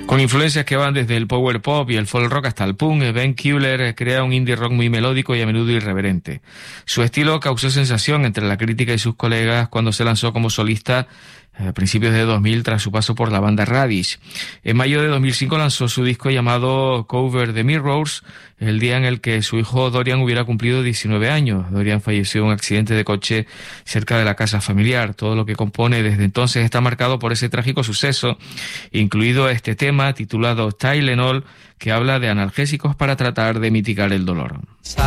Con influencias que van desde el power pop y el folk rock hasta el punk, Ben Kuehler crea un indie rock muy melódico y a menudo irreverente. Su estilo causó sensación entre la crítica y sus colegas cuando se lanzó como solista a principios de 2000 tras su paso por la banda Radish. En mayo de 2005 lanzó su disco llamado Cover the Mirrors, el día en el que su hijo Dorian hubiera cumplido 19 años. Dorian falleció en un accidente de coche cerca de la casa familiar. Todo lo que compone desde entonces está marcado por ese trágico suceso, incluido este tema titulado Tylenol, que habla de analgésicos para tratar de mitigar el dolor.